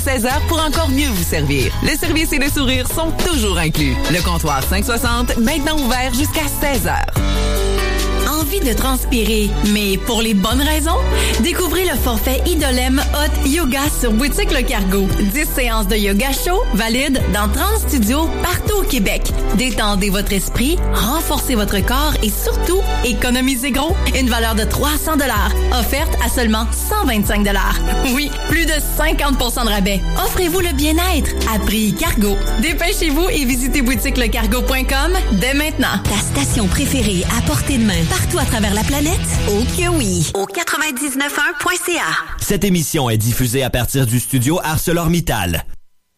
16h pour encore mieux vous servir. Le service et le sourire sont toujours inclus. Le comptoir 560, maintenant ouvert jusqu'à 16h. Envie de transpirer, mais pour les bonnes raisons? Découvrez le forfait Idolem Hot Yoga sur Boutique Le Cargo. 10 séances de yoga chaud valides dans 30 studios partout au Québec. Détendez votre esprit, renforcez votre corps et surtout, économisez gros. Une valeur de 300 $, offerte à seulement 125 $. Oui, plus de 50% de rabais. Offrez-vous le bien-être à prix Cargo. Dépêchez-vous et visitez boutiquelecargo.com dès maintenant. Ta station préférée à portée de main partout à travers la planète? Oh que oui! Au 99.1.ca. Cette émission est diffusée à partir du studio ArcelorMittal.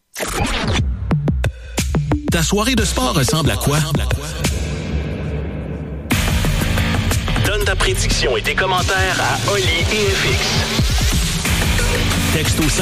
Ta soirée de sport ressemble à quoi? Donne ta prédiction et tes commentaires à Oli et FX. Texte au 514-7900-919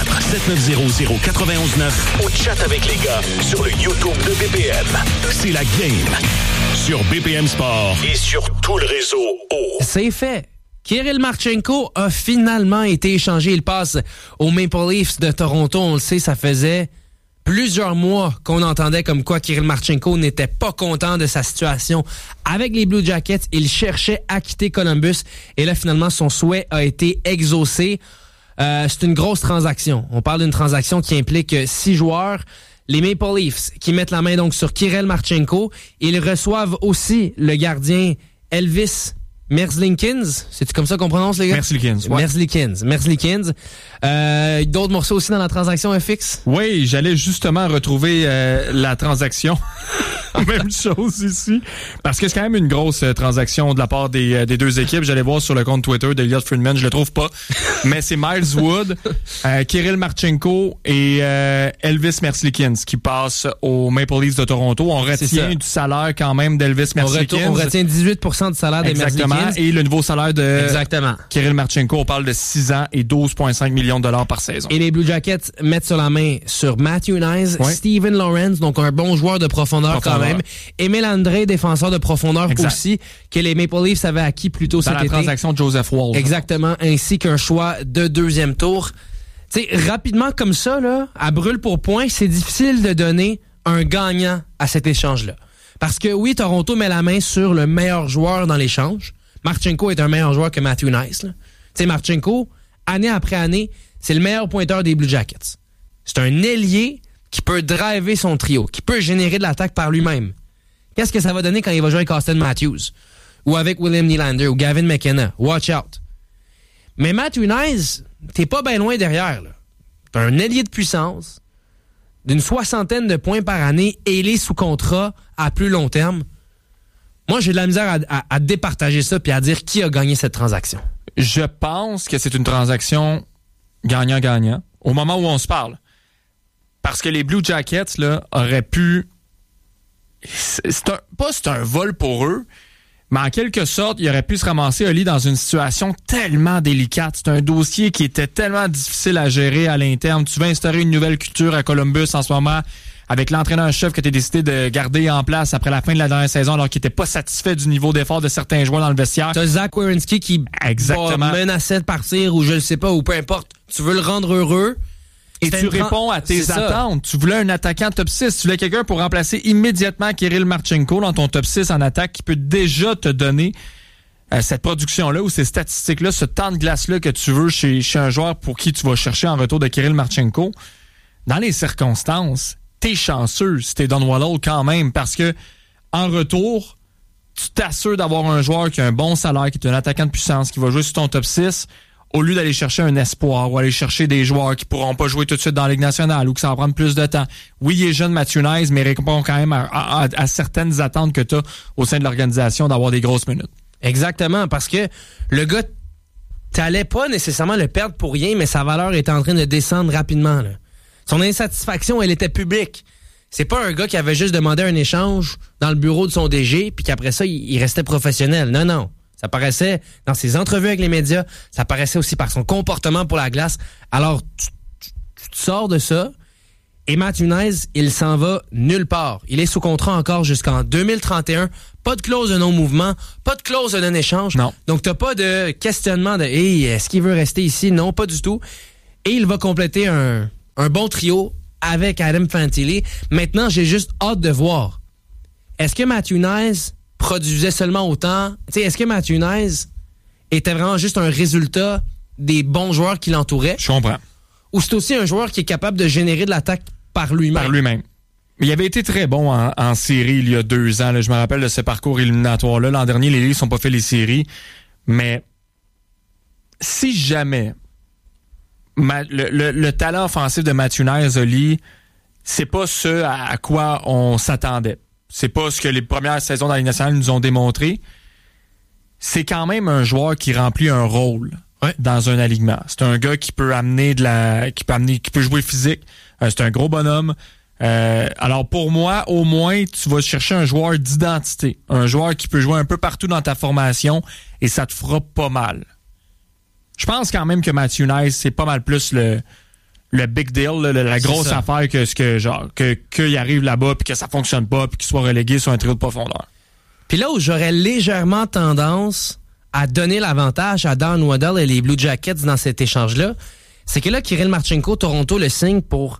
ou chat avec les gars sur le YouTube de BPM. C'est la game sur BPM Sport et sur tout le réseau. C'est fait. Kirill Marchenko a finalement été échangé. Il passe aux Maple Leafs de Toronto. On le sait, ça faisait plusieurs mois qu'on entendait comme quoi Kirill Marchenko n'était pas content de sa situation avec les Blue Jackets. Il cherchait à quitter Columbus. Et là, finalement, son souhait a été exaucé. C'est une grosse transaction. On parle d'une transaction qui implique 6 joueurs. Les Maple Leafs qui mettent la main donc sur Kirill Marchenko. Ils reçoivent aussi le gardien Elvis Merzlikins. C'est comme ça qu'on prononce, les gars? Merzlikins, ouais. Merzlikins. D'autres morceaux aussi dans la transaction FX? Oui, j'allais justement retrouver la transaction. Même chose ici. Parce que c'est quand même une grosse transaction de la part des deux équipes. J'allais voir sur le compte Twitter d'Elliot Friedman, je le trouve pas. Mais c'est Miles Wood, Kirill Marchenko et Elvis Merzlikins qui passent aux Maple Leafs de Toronto. On retient du salaire quand même d'Elvis Merzlikins. On retient 18% du salaire des Merzlikins. Et le nouveau salaire de Kirill Marchenko, on parle de 6 ans et 12,5 millions de dollars par saison. Et les Blue Jackets mettent sur la main sur Matthew Knies, Steven Lawrence, donc un bon joueur de profondeur quand même. Emile André, défenseur de profondeur aussi, que les Maple Leafs avaient acquis plus tôt cet été. Dans la transaction de Joseph Woll. Exactement, ainsi qu'un choix de 2e tour. Tu sais, rapidement comme ça, là, à brûle pour point, c'est difficile de donner un gagnant à cet échange-là. Parce que oui, Toronto met la main sur le meilleur joueur dans l'échange. Marchenko est un meilleur joueur que Matthew Knies. Tu sais, Marchenko, année après année, c'est le meilleur pointeur des Blue Jackets. C'est un ailier qui peut driver son trio, qui peut générer de l'attaque par lui-même. Qu'est-ce que ça va donner quand il va jouer avec Austin Matthews? Ou avec William Nylander ou Gavin McKenna? Watch out. Mais Matthew Knies, t'es pas bien loin derrière. Là. T'as un ailier de puissance, d'une 60aine de points par année, et il est sous contrat à plus long terme. Moi, j'ai de la misère à départager ça puis à dire qui a gagné cette transaction. Je pense que c'est une transaction gagnant-gagnant au moment où on se parle. Parce que les Blue Jackets là, auraient pu... C'est un vol pour eux, mais en quelque sorte, ils auraient pu se ramasser, Oli, dans une situation tellement délicate. C'est un dossier qui était tellement difficile à gérer à l'interne. Tu veux instaurer une nouvelle culture à Columbus en ce moment avec l'entraîneur-chef que tu as décidé de garder en place après la fin de la dernière saison alors qu'il n'était pas satisfait du niveau d'effort de certains joueurs dans le vestiaire. T'as Zach Werenski qui menaçait de partir ou je ne sais pas, ou peu importe. Tu veux le rendre heureux. Et tu réponds à tes attentes. Tu voulais un attaquant top 6. Tu voulais quelqu'un pour remplacer immédiatement Kirill Marchenko dans ton top 6 en attaque qui peut déjà te donner cette production-là ou ces statistiques-là, ce temps de glace-là que tu veux chez un joueur pour qui tu vas chercher en retour de Kirill Marchenko. Dans les circonstances, t'es chanceux si t'es Don Waddell quand même parce que en retour, tu t'assures d'avoir un joueur qui a un bon salaire, qui est un attaquant de puissance, qui va jouer sur ton top 6 au lieu d'aller chercher un espoir ou aller chercher des joueurs qui pourront pas jouer tout de suite dans la Ligue nationale ou que ça va prendre plus de temps. Oui, il est jeune, Matthew Knies, mais il répond quand même à certaines attentes que tu as au sein de l'organisation d'avoir des grosses minutes. Exactement, parce que le gars, t'allais pas nécessairement le perdre pour rien, mais sa valeur est en train de descendre rapidement. Là. Son insatisfaction, elle était publique. C'est pas un gars qui avait juste demandé un échange dans le bureau de son DG puis qu'après ça, il restait professionnel. Non. Ça paraissait dans ses entrevues avec les médias, ça paraissait aussi par son comportement pour la glace. Alors, tu te sors de ça et Matthew Knies, il s'en va nulle part. Il est sous contrat encore jusqu'en 2031. Pas de clause de non-mouvement, pas de clause de non-échange. Non. Donc, t'as pas de questionnement de « Hey, est-ce qu'il veut rester ici? » Non, pas du tout. Et il va compléter un un bon trio avec Adam Fantilli. Maintenant, j'ai juste hâte de voir. Est-ce que Matthew Knies produisait seulement autant? T'sais, est-ce que Matthew Knies était vraiment juste un résultat des bons joueurs qui l'entouraient? Je comprends. Ou c'est aussi un joueur qui est capable de générer de l'attaque par lui-même? Par lui-même. Il avait été très bon en série il y a 2 ans. Là. Je me rappelle de ce parcours éliminatoire-là. L'an dernier, les Leafs n'ont pas fait les séries. Mais si jamais le talent offensif de Matthew Knies, Oli, c'est pas ce à quoi on s'attendait. C'est pas ce que les premières saisons dans la Ligue nationale nous ont démontré. C'est quand même un joueur qui remplit un rôle dans un alignement. C'est un gars qui peut amener qui peut jouer physique. C'est un gros bonhomme. Alors pour moi, au moins, tu vas chercher un joueur d'identité. Un joueur qui peut jouer un peu partout dans ta formation et ça te fera pas mal. Je pense quand même que Matthew Knies, c'est pas mal plus le big deal, la grosse affaire qu'il arrive là-bas puis que ça fonctionne pas puis qu'il soit relégué sur un trio de profondeur. Puis là où j'aurais légèrement tendance à donner l'avantage à Don Waddell et les Blue Jackets dans cet échange-là, c'est que là, Kirill Marchenko, Toronto le signe pour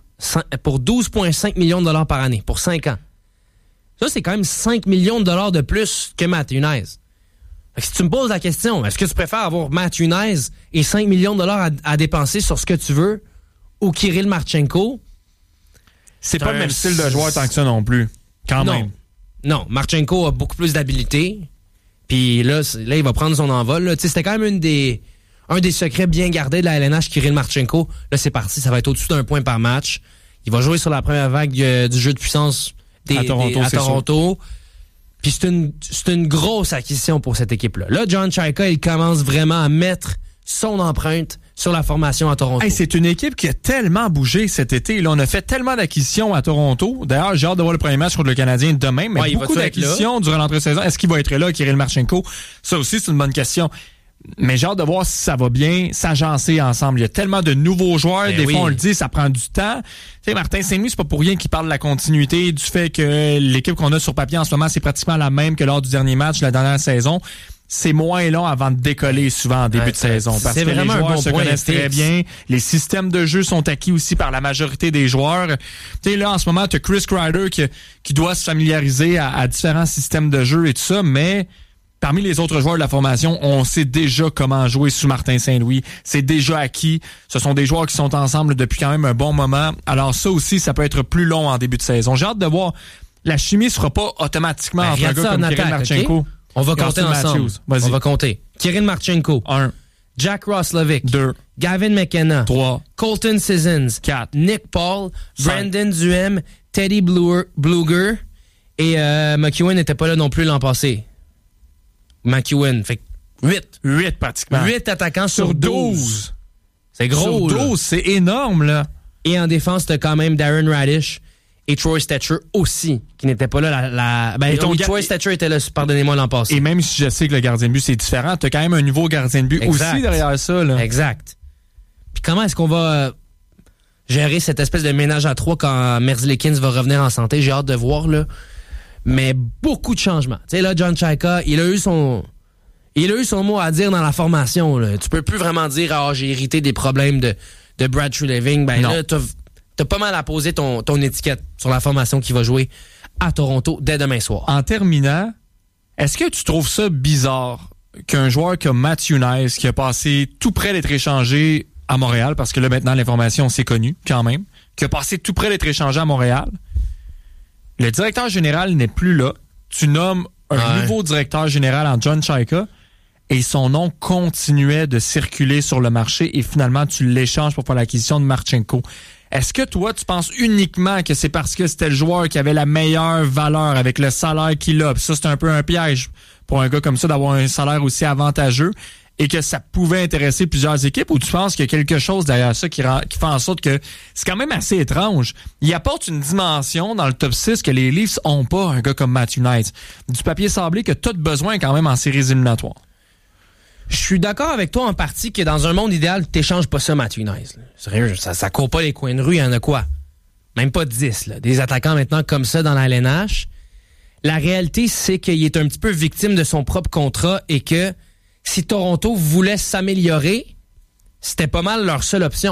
12,5 millions de dollars par année, pour 5 ans. Ça, c'est quand même 5 millions de dollars de plus que Matthew Knies. Si tu me poses la question, est-ce que tu préfères avoir Matthew Knies et 5 millions de dollars à dépenser sur ce que tu veux ou Kirill Marchenko? C'est pas le même style de joueur tant que ça non plus. Quand même. Non, Marchenko a beaucoup plus d'habileté. Puis là, il va prendre son envol. Là. C'était quand même un des secrets bien gardés de la LNH, Kirill Marchenko. Là, c'est parti. Ça va être au-dessus d'1 point par match. Il va jouer sur la première vague du jeu de puissance à Toronto. Puis c'est une grosse acquisition pour cette équipe-là. Là, John Chayka, il commence vraiment à mettre son empreinte sur la formation à Toronto. Hey, c'est une équipe qui a tellement bougé cet été. Là, on a fait tellement d'acquisitions à Toronto. D'ailleurs, j'ai hâte de voir le premier match contre le Canadien demain. Mais beaucoup d'acquisitions durant l'entre-saison. Est-ce qu'il va être là, Kirill Marchenko? Ça aussi, c'est une bonne question. Mais j'ai hâte de voir si ça va bien s'agencer ensemble. Il y a tellement de nouveaux joueurs. Des fois, on le dit, ça prend du temps. Tu sais, Martin Saint-Louis, c'est pas pour rien qu'il parle de la continuité, du fait que l'équipe qu'on a sur papier en ce moment, c'est pratiquement la même que lors du dernier match de la dernière saison. C'est moins long avant de décoller souvent en début de saison. Parce que les joueurs se connaissent très bien. Les systèmes de jeu sont acquis aussi par la majorité des joueurs. Tu sais, là, en ce moment, tu as Chris Kreider qui doit se familiariser à différents systèmes de jeu et tout ça, mais parmi les autres joueurs de la formation, on sait déjà comment jouer sous Martin Saint-Louis. C'est déjà acquis. Ce sont des joueurs qui sont ensemble depuis quand même un bon moment. Alors ça aussi, ça peut être plus long en début de saison. J'ai hâte de voir. La chimie ne sera pas automatiquement entre un gars comme Kirill Marchenko. Okay? On va compter ensemble. On va compter. Kirill Marchenko. 1. Jack Roslovic. 2. Gavin McKenna. 3. Colton Sissons. 4. Nick Paul. 5. Brandon Duhem. Teddy Bluger. Et McEwen n'était pas là non plus l'an passé. McEwen. Fait 8. 8 pratiquement. 8 attaquants sur 12. C'est gros. Sur 12, c'est énorme, là. Et en défense, t'as quand même Darren Radish et Troy Stetcher aussi, qui n'était pas là. Troy Stetcher était là, pardonnez-moi, l'an passé. Et même si je sais que le gardien de but, c'est différent, t'as quand même un nouveau gardien de but aussi derrière ça, là. Exact. Puis comment est-ce qu'on va gérer cette espèce de ménage à 3 quand Merzlikins va revenir en santé? J'ai hâte de voir, là. Mais beaucoup de changements. Tu sais, là, John Chayka, il a eu son mot à dire dans la formation, là. Tu peux plus vraiment dire, j'ai hérité des problèmes de Brad Treliving. Ben non. Là, t'as pas mal à poser ton étiquette sur la formation qui va jouer à Toronto dès demain soir. En terminant, est-ce que tu trouves ça bizarre qu'un joueur comme Matthew Knies, qui a passé tout près d'être échangé à Montréal, parce que là, maintenant, l'information s'est connue, quand même, qui a passé tout près d'être échangé à Montréal, le directeur général n'est plus là. Tu nommes un nouveau directeur général en John Chayka et son nom continuait de circuler sur le marché et finalement, tu l'échanges pour faire l'acquisition de Marchenko. Est-ce que toi, tu penses uniquement que c'est parce que c'était le joueur qui avait la meilleure valeur avec le salaire qu'il a? Puis ça, c'est un peu un piège pour un gars comme ça d'avoir un salaire aussi avantageux et que ça pouvait intéresser plusieurs équipes, ou tu penses qu'il y a quelque chose derrière ça qui fait en sorte que c'est quand même assez étrange. Il apporte une dimension dans le top 6 que les Leafs ont pas, un gars comme Matthew Knies. Du papier sablé que tu as besoin quand même en séries éliminatoires. Je suis d'accord avec toi en partie que dans un monde idéal, tu n'échanges pas ça, Matthew Knies. Là. Sérieux, ça court pas les coins de rue, il y en a quoi? Même pas 10, là. Des attaquants maintenant comme ça dans la LNH. La réalité, c'est qu'il est un petit peu victime de son propre contrat et que si Toronto voulait s'améliorer, c'était pas mal leur seule option.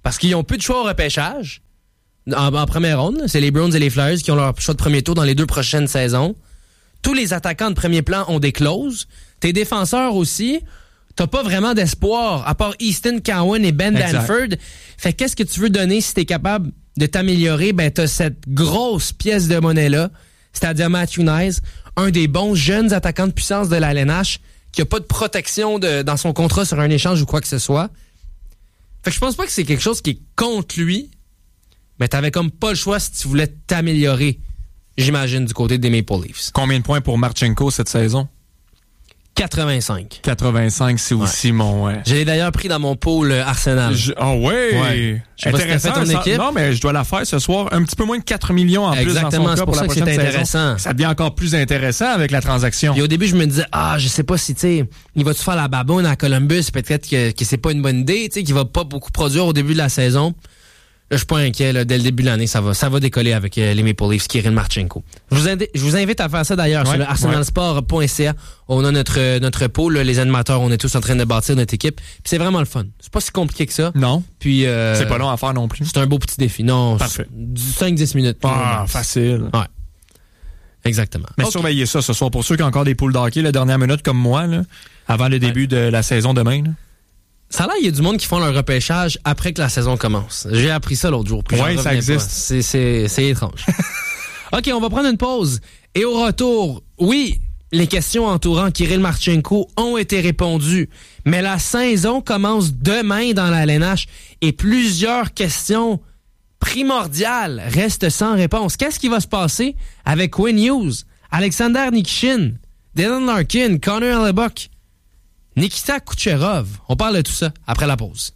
Parce qu'ils ont peu de choix au repêchage. En première ronde, c'est les Browns et les Flyers qui ont leur choix de premier tour dans les 2 prochaines saisons. Tous les attaquants de premier plan ont des clauses. Tes défenseurs aussi, t'as pas vraiment d'espoir, à part Easton Cowan et Ben Danford. Fait qu'est-ce que tu veux donner si t'es capable de t'améliorer? Ben, t'as cette grosse pièce de monnaie-là, c'est-à-dire Matthew Knies, un des bons jeunes attaquants de puissance de la LNH, qui a pas de protection dans son contrat sur un échange ou quoi que ce soit. Fait que je pense pas que c'est quelque chose qui est contre lui, mais t'avais comme pas le choix si tu voulais t'améliorer, j'imagine, du côté des Maple Leafs. Combien de points pour Marchenko cette saison? 85. 85, c'est aussi mon... Je l'ai d'ailleurs pris dans mon pool Arsenal. Ouais. Je sais pas si t'as fait ton équipe. Non, mais je dois la faire ce soir. Un petit peu moins de 4 millions en plus dans son cas pour la prochaine saison. Intéressant. Ça devient encore plus intéressant avec la transaction. Et au début, je me disais, je sais pas si, tu sais, il va-tu faire la baboune à Columbus? Peut-être que c'est pas une bonne idée, tu sais, qu'il va pas beaucoup produire au début de la saison. Là, je suis pas inquiet, là, dès le début de l'année, ça va décoller avec les Maple Leafs, Kirill Marchenko. Je vous invite à faire ça d'ailleurs sur le arsenalsport.ca. On a notre pôle, là, les animateurs, on est tous en train de bâtir notre équipe. Puis c'est vraiment le fun. C'est pas si compliqué que ça. Non. Puis c'est pas long à faire non plus. C'est un beau petit défi. Non, parfait. 5-10 minutes. Facile. Ouais. Exactement. Mais surveillez ça ce soir pour ceux qui ont encore des poules d'hockey, la dernière minute comme moi, là, avant le début de la saison demain. Là. Ça a l'air, il y a du monde qui font leur repêchage après que la saison commence. J'ai appris ça l'autre jour. Oui, ça existe. C'est étrange. OK, on va prendre une pause. Et au retour, oui, les questions entourant Kirill Marchenko ont été répondues. Mais la saison commence demain dans la LNH et plusieurs questions primordiales restent sans réponse. Qu'est-ce qui va se passer avec Quinn Hughes, Alexander Nikishin, Dylan Larkin, Connor Hellebuyck, Nikita Kucherov? On parle de tout ça après la pause.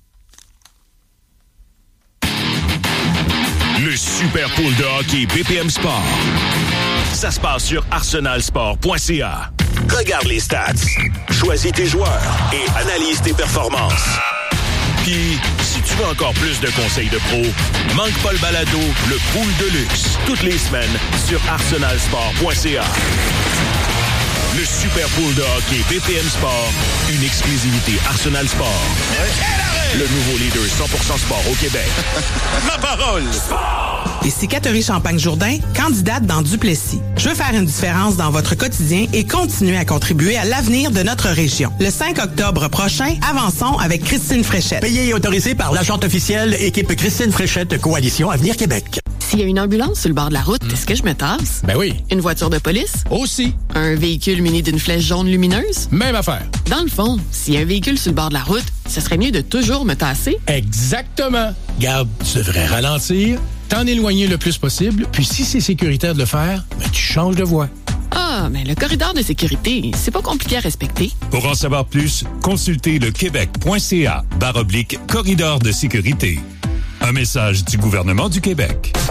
Le Super Pool de hockey BPM Sport. Ça se passe sur arsenalsport.ca. Regarde les stats, choisis tes joueurs et analyse tes performances. Puis, si tu veux encore plus de conseils de pro, manque pas le balado, le Pool de luxe, toutes les semaines sur arsenalsport.ca. Le Super Pool de hockey BPM Sport, une exclusivité Arsenal Sport. Le nouveau leader 100% sport au Québec. Ma parole! Ici Catherine Champagne-Jourdain, candidate dans Duplessis. Je veux faire une différence dans votre quotidien et continuer à contribuer à l'avenir de notre région. Le 5 octobre prochain, avançons avec Christine Fréchette. Payé et autorisé par l'agente officielle équipe Christine Fréchette, Coalition Avenir Québec. S'il y a une ambulance sur le bord de la route, est-ce que je me tasse? Ben oui. Une voiture de police? Aussi. Un véhicule muni d'une flèche jaune lumineuse? Même affaire. Dans le fond, s'il y a un véhicule sur le bord de la route, ce serait mieux de toujours me tasser? Exactement. Garde, tu devrais ralentir, t'en éloigner le plus possible, puis si c'est sécuritaire de le faire, ben tu changes de voie. Ah, mais le corridor de sécurité, c'est pas compliqué à respecter. Pour en savoir plus, consultez le québec.ca/corridor de sécurité. Un message du gouvernement du Québec.